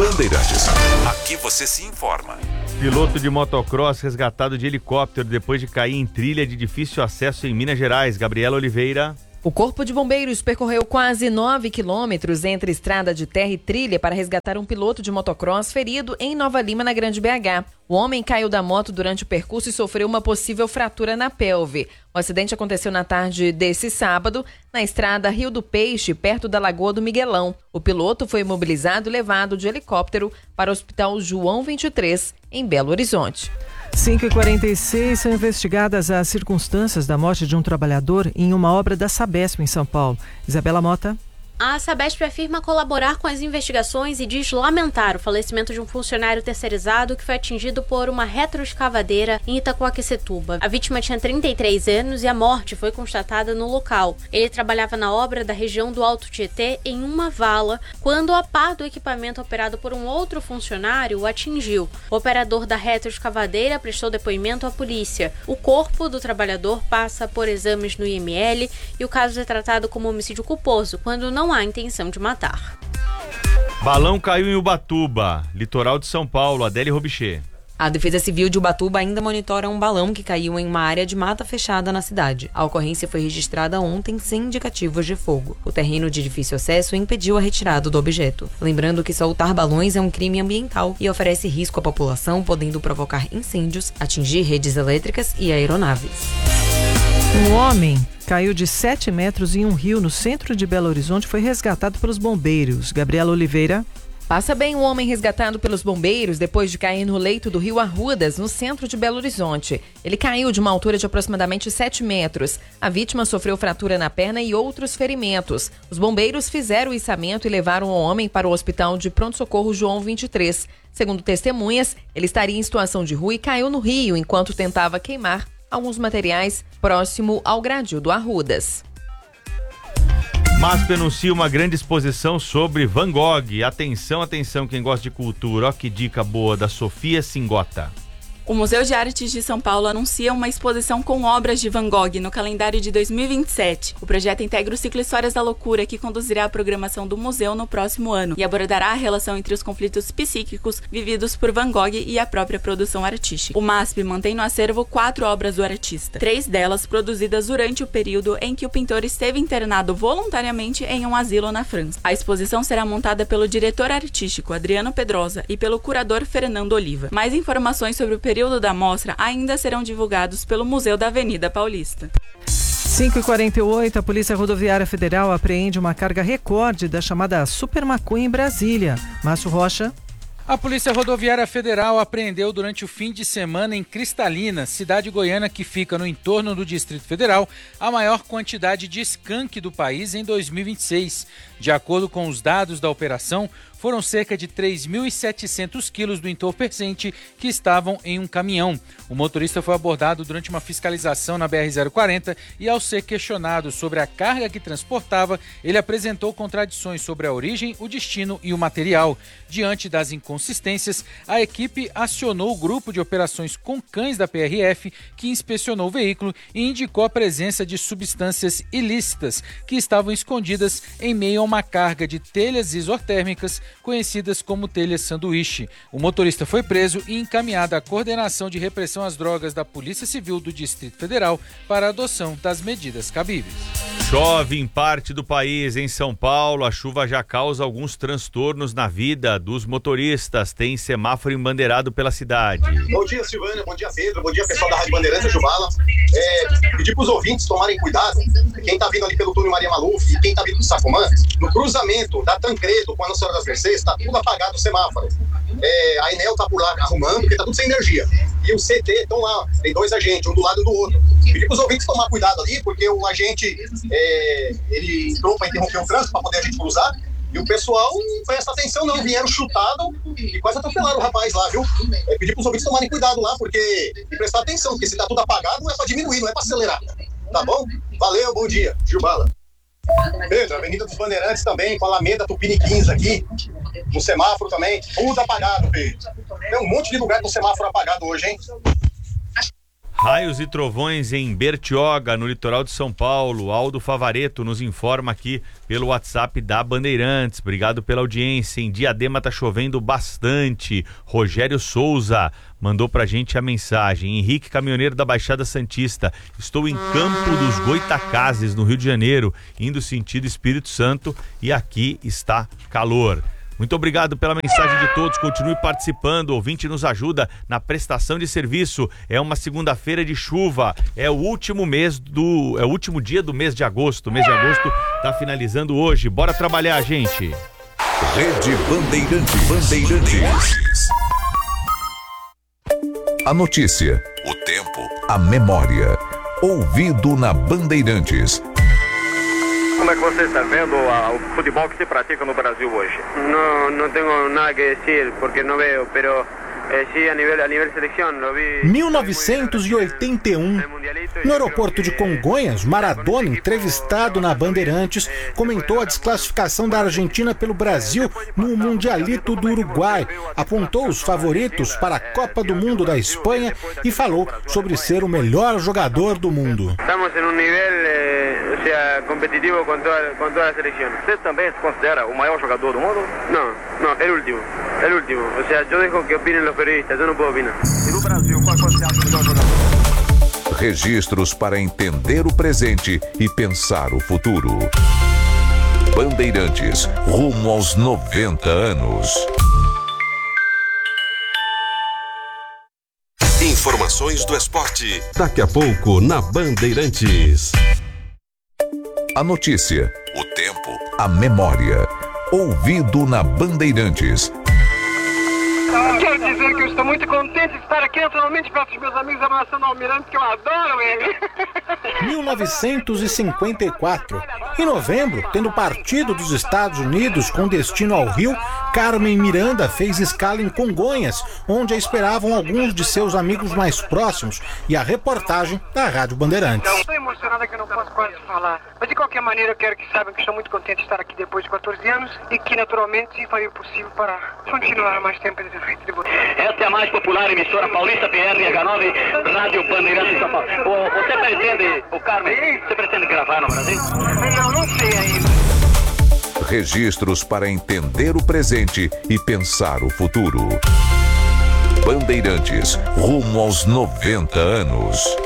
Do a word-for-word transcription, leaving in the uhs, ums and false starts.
Bandeirantes. Aqui você se informa. Piloto de motocross resgatado de helicóptero depois de cair em trilha de difícil acesso em Minas Gerais. Gabriela Oliveira. O Corpo de Bombeiros percorreu quase nove quilômetros entre estrada de terra e trilha para resgatar um piloto de motocross ferido em Nova Lima, na Grande B H. O homem caiu da moto durante o percurso e sofreu uma possível fratura na pelve. O acidente aconteceu na tarde desse sábado, na estrada Rio do Peixe, perto da Lagoa do Miguelão. O piloto foi imobilizado e levado de helicóptero para o Hospital João vinte e três, em Belo Horizonte. cinco e quarenta e seis, são investigadas as circunstâncias da morte de um trabalhador em uma obra da Sabesp em São Paulo. Isabela Mota. A Sabesp afirma colaborar com as investigações e diz lamentar o falecimento de um funcionário terceirizado que foi atingido por uma retroescavadeira em Itacoaquecetuba. A vítima tinha trinta e três anos e a morte foi constatada no local. Ele trabalhava na obra da região do Alto Tietê em uma vala quando a pá do equipamento operado por um outro funcionário o atingiu. O operador da retroescavadeira prestou depoimento à polícia. O corpo do trabalhador passa por exames no I M L e o caso é tratado como homicídio culposo quando não Não há intenção de matar. Balão caiu em Ubatuba, litoral de São Paulo. Adélia Robichê. A Defesa Civil de Ubatuba ainda monitora um balão que caiu em uma área de mata fechada na cidade. A ocorrência foi registrada ontem sem indicativos de fogo. O terreno de difícil acesso impediu a retirada do objeto. Lembrando que soltar balões é um crime ambiental e oferece risco à população, podendo provocar incêndios, atingir redes elétricas e aeronaves. Um homem caiu de sete metros em um rio no centro de Belo Horizonte e foi resgatado pelos bombeiros. Gabriela Oliveira. Passa bem um homem resgatado pelos bombeiros depois de cair no leito do rio Arrudas, no centro de Belo Horizonte. Ele caiu de uma altura de aproximadamente sete metros. A vítima sofreu fratura na perna e outros ferimentos. Os bombeiros fizeram o içamento e levaram o homem para o hospital de pronto-socorro João vinte e três. Segundo testemunhas, ele estaria em situação de rua e caiu no rio enquanto tentava queimar alguns materiais próximo ao gradil do Arrudas. MASP anuncia uma grande exposição sobre Van Gogh. Atenção, atenção, quem gosta de cultura. Ó que dica boa da Sofia Singota. O Museu de Artes de São Paulo anuncia uma exposição com obras de Van Gogh no calendário de dois mil e vinte e sete. O projeto integra o ciclo Histórias da Loucura, que conduzirá a programação do museu no próximo ano e abordará a relação entre os conflitos psíquicos vividos por Van Gogh e a própria produção artística. O MASP mantém no acervo quatro obras do artista, três delas produzidas durante o período em que o pintor esteve internado voluntariamente em um asilo na França. A exposição será montada pelo diretor artístico Adriano Pedrosa e pelo curador Fernando Oliva. Mais informações sobre o período período da mostra ainda serão divulgados pelo Museu da Avenida Paulista. cinco e quarenta e oito, a Polícia Rodoviária Federal apreende uma carga recorde da chamada Super Maconha em Brasília. Márcio Rocha. A Polícia Rodoviária Federal apreendeu durante o fim de semana em Cristalina, cidade goiana que fica no entorno do Distrito Federal, a maior quantidade de skunk do país em dois mil e vinte e seis. De acordo com os dados da operação, foram cerca de três mil e setecentos quilos do entorpecente que estavam em um caminhão. O motorista foi abordado durante uma fiscalização na B R zero quarenta e, ao ser questionado sobre a carga que transportava, ele apresentou contradições sobre a origem, o destino e o material. Diante das inconsistências, a equipe acionou o grupo de operações com cães da P R F, que inspecionou o veículo e indicou a presença de substâncias ilícitas que estavam escondidas em meio a uma carga de telhas isotérmicas conhecidas como telhas sanduíche. O motorista foi preso e encaminhado à Coordenação de Repressão às Drogas da Polícia Civil do Distrito Federal para a adoção das medidas cabíveis. Chove em parte do país. Em São Paulo, a chuva já causa alguns transtornos na vida dos motoristas. Tem semáforo embandeirado pela cidade. Bom dia, Silvana. Bom dia, Pedro. Bom dia, pessoal da Rádio Bandeirantes, Jubala. É, pedir para os ouvintes tomarem cuidado. Quem está vindo ali pelo túnel Maria Maluf e quem está vindo do Sacomã, no cruzamento da Tancredo com a Nossa Senhora das Mercês, está tudo apagado o semáforo. É, a Enel está por lá arrumando, porque está tudo sem energia. E o C T estão lá, tem dois agentes, um do lado do outro. Pedir para os ouvintes tomar cuidado ali, porque o agente é, ele entrou para interromper o trânsito, para poder a gente cruzar. E o pessoal não presta atenção não, vieram chutado e quase atropelaram o rapaz lá, viu? É, pedir para os ouvintes tomarem cuidado lá, porque e prestar atenção, porque se tá tudo apagado não é para diminuir, não é para acelerar. Tá bom? Valeu, bom dia. Gilbala. Pedro, Avenida dos Bandeirantes também, com a Alameda Tupiniquins aqui, no semáforo também, tudo apagado, Pedro. Tem um monte de lugar com semáforo apagado hoje, hein? Raios e trovões em Bertioga, no litoral de São Paulo. Aldo Favareto nos informa aqui pelo WhatsApp da Bandeirantes. Obrigado pela audiência. Em Diadema tá chovendo bastante. Rogério Souza mandou pra gente a mensagem. Henrique, caminhoneiro da Baixada Santista. Estou em Campo dos Goitacazes, no Rio de Janeiro, indo sentido Espírito Santo, e aqui está calor. Muito obrigado pela mensagem de todos, continue participando, o ouvinte nos ajuda na prestação de serviço. É uma segunda-feira de chuva, é o último mês do, é o último dia do mês de agosto, o mês de agosto tá finalizando hoje, bora trabalhar, gente. Rede Bandeirantes. Bandeirantes. A notícia, o tempo, a memória, ouvido na Bandeirantes. Como é que você está vendo a, o futebol que se pratica no Brasil hoje? Não, não tenho nada que dizer, porque não vejo, pero eh, sí, a nível a nível seleção, lo vi. mil novecentos e oitenta e um, no aeroporto de Congonhas, Maradona, entrevistado na Bandeirantes, comentou a desclassificação da Argentina pelo Brasil no Mundialito do Uruguai, apontou os favoritos para a Copa do Mundo da Espanha e falou sobre ser o melhor jogador do mundo. Estamos em um nível eh, sea, competitivo com toda, com toda a seleção. Você também se considera o maior jogador do mundo? Não, não, é o último, é o último. Ou seja, eu deixo que opinem os periodistas, eu não posso opinar. E no Brasil, qual você acha o melhor jogador? Registros para entender o presente e pensar o futuro. Bandeirantes, rumo aos noventa anos. Informações do esporte. Daqui a pouco na Bandeirantes. A notícia, o tempo, a memória. Ouvido na Bandeirantes. Quero dizer que eu estou muito contente de estar aqui naturalmente perto dos meus amigos abraçando o Almirante, que eu adoro ele. mil novecentos e cinquenta e quatro. Em novembro, tendo partido dos Estados Unidos com destino ao Rio, Carmen Miranda fez escala em Congonhas, onde a esperavam alguns de seus amigos mais próximos, e a reportagem da Rádio Bandeirantes. Estou emocionada que eu não posso quase falar. Mas de qualquer maneira eu quero que saibam que estou muito contente de estar aqui depois de quatorze anos e que naturalmente farei o possível para continuar mais tempo de frente de vocês. Esta é a mais popular emissora paulista, P R H nove, Rádio Bandeirantes de São Paulo. O, você pretende, o Carmen, você pretende gravar no Brasil? Não, não sei ainda. Registros para entender o presente e pensar o futuro. Bandeirantes, rumo aos noventa anos.